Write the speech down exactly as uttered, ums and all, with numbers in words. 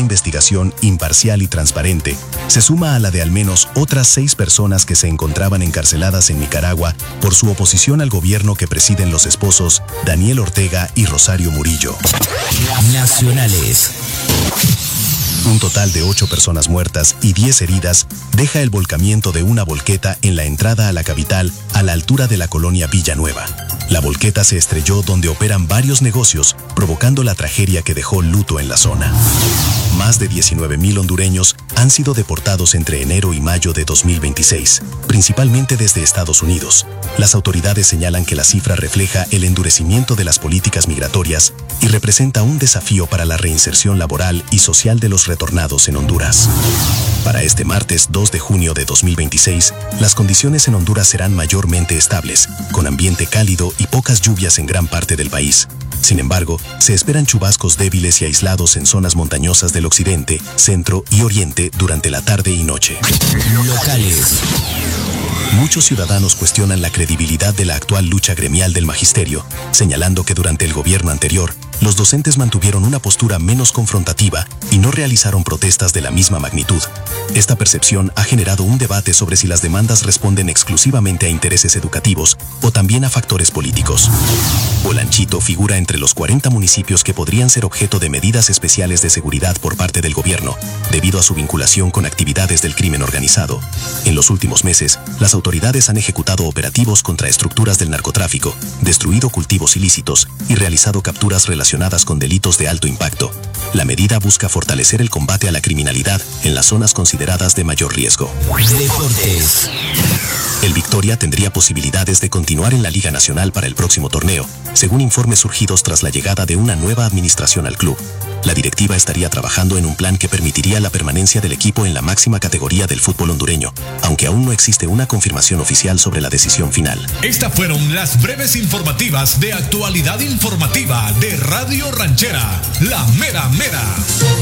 investigación imparcial y transparente se suma a la de al menos otras seis personas que se encontraban encarceladas en Nicaragua por su oposición al gobierno que presiden los esposos Daniel Ortega y Rosario Murillo. Nacionales. Un total de ocho personas muertas y diez heridas deja el volcamiento de una volqueta en la entrada a la capital a la altura de la colonia Villanueva. La volqueta se estrelló donde operan varios negocios, provocando la tragedia que dejó luto en la zona. Más de diecinueve mil hondureños han sido deportados entre enero y mayo de dos mil veintiséis, principalmente desde Estados Unidos. Las autoridades señalan que la cifra refleja el endurecimiento de las políticas migratorias y representa un desafío para la reinserción laboral y social de los retornados en Honduras. Para este martes dos de junio de dos mil veintiséis, las condiciones en Honduras serán mayormente estables, con ambiente cálido y pocas lluvias en gran parte del país. Sin embargo, se esperan chubascos débiles y aislados en zonas montañosas del occidente, centro y oriente durante la tarde y noche. Locales. Muchos ciudadanos cuestionan la credibilidad de la actual lucha gremial del magisterio, señalando que durante el gobierno anterior, los docentes mantuvieron una postura menos confrontativa y no realizaron protestas de la misma magnitud. Esta percepción ha generado un debate sobre si las demandas responden exclusivamente a intereses educativos o también a factores políticos. Olanchito figura entre los cuarenta municipios que podrían ser objeto de medidas especiales de seguridad por parte del gobierno, debido a su vinculación con actividades del crimen organizado. En los últimos meses, las autoridades han ejecutado operativos contra estructuras del narcotráfico, destruido cultivos ilícitos y realizado capturas relacionadas con delitos de alto impacto. La medida busca fortalecer el combate a la criminalidad en las zonas consideradas de mayor riesgo. Deportes. El Victoria tendría posibilidades de continuar en la Liga Nacional para el próximo torneo, según informes surgidos tras la llegada de una nueva administración al club. La directiva estaría trabajando en un plan que permitiría la permanencia del equipo en la máxima categoría del fútbol hondureño, aunque aún no existe una confirmación oficial sobre la decisión final. Estas fueron las breves informativas de Actualidad Informativa de Radio Ranchera, La Mera Mera.